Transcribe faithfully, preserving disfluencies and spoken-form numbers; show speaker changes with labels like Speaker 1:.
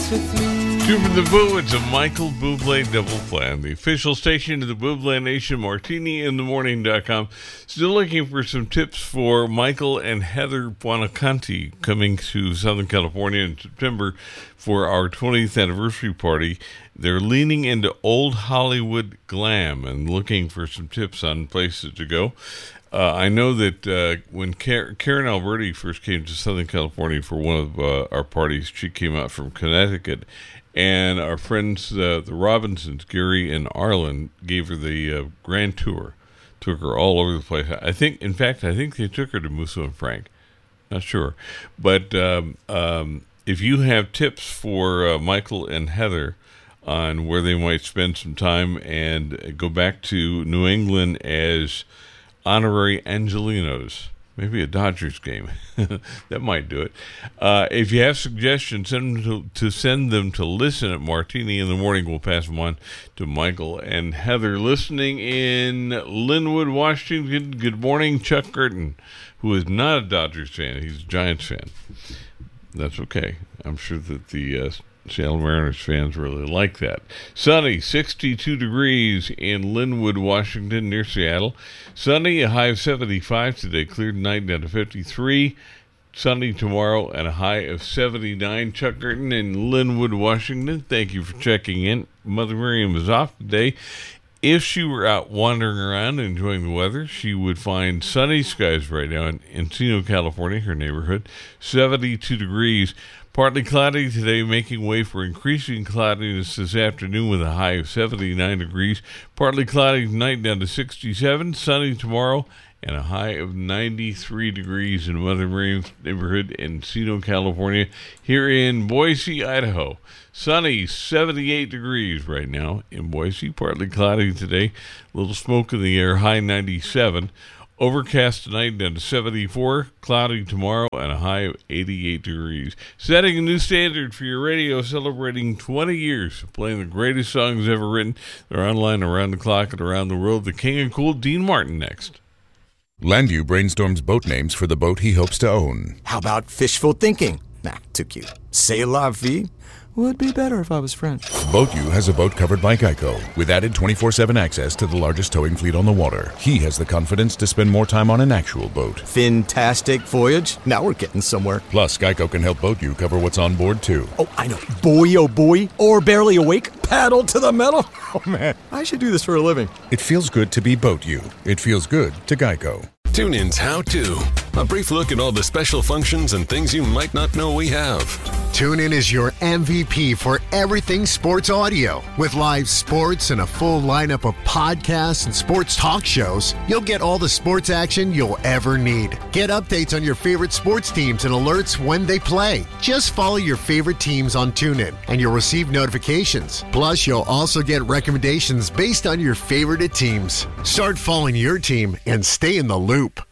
Speaker 1: with me.
Speaker 2: Two from the Boo, it's a Michael Bublé double plan. The official station of the Bublé Nation, martini in the morning dot com. Still looking for some tips for Michael and Heather Buonaconti coming to Southern California in September for our twentieth anniversary party. They're leaning into old Hollywood glam and looking for some tips on places to go. Uh, I know that uh, when Car- Karen Alberti first came to Southern California for one of uh, our parties, she came out from Connecticut, and our friends, uh, the Robinsons, Gary and Arlen, gave her the uh, grand tour, took her all over the place. I think, in fact, I think they took her to Musso and Frank. Not sure. But um, um, if you have tips for uh, Michael and Heather on where they might spend some time and go back to New England as honorary Angelinos, maybe a Dodgers game, that might do it. Uh, if you have suggestions, send them to, to send them to listen at Martini in the Morning. We'll pass them on to Michael and Heather. Listening in Linwood, Washington, good morning, Chuck Curtin, who is not a Dodgers fan. He's a Giants fan. That's okay. I'm sure that the uh, Seattle Mariners fans really like that. Sunny, sixty-two degrees in Linwood, Washington, near Seattle. Sunny, a high of seventy-five today. Cleared tonight down to fifty-three. Sunny tomorrow and a high of seventy-nine. Chuck Curtin in Linwood, Washington. Thank you for checking in. Mother Miriam is off today. If she were out wandering around enjoying the weather, she would find sunny skies right now in Encino, California, her neighborhood. seventy-two degrees. Partly cloudy today, making way for increasing cloudiness this afternoon with a high of seventy-nine degrees. Partly cloudy tonight down to sixty-seven. Sunny tomorrow and a high of ninety-three degrees in Mother Miriam's neighborhood in Encino, California. Here in Boise, Idaho, sunny, seventy-eight degrees right now in Boise. Partly cloudy today, a little smoke in the air, high ninety-seven. Overcast tonight down to seventy-four, cloudy tomorrow, and a high of eighty-eight degrees. Setting a new standard for your radio, celebrating twenty years of playing the greatest songs ever written. They're online around the clock and around the world. The King and Cool, Dean Martin, next.
Speaker 3: Landview brainstorms boat names for the boat he hopes to own.
Speaker 4: How about fishful thinking? Nah, too cute. C'est la vie? Would be better if I was French.
Speaker 3: BoatU has a boat covered by Geico with added twenty-four seven access to the largest towing fleet on the water. He has the confidence to spend more time on an actual boat.
Speaker 4: Fantastic voyage. Now we're getting somewhere.
Speaker 3: Plus, Geico can help BoatU cover what's on board, too.
Speaker 4: Oh, I know. Boy, oh boy. Or barely awake. Paddle to the metal. Oh, man. I should do this for a living.
Speaker 3: It feels good to be BoatU. It feels good to Geico.
Speaker 5: TuneIn's How To. A brief look at all the special functions and things you might not know we have.
Speaker 6: TuneIn is your M V P for everything sports audio. With live sports and a full lineup of podcasts and sports talk shows, you'll get all the sports action you'll ever need. Get updates on your favorite sports teams and alerts when they play. Just follow your favorite teams on TuneIn, and you'll receive notifications. Plus, you'll also get recommendations based on your favorite teams. Start following your team and stay in the loop.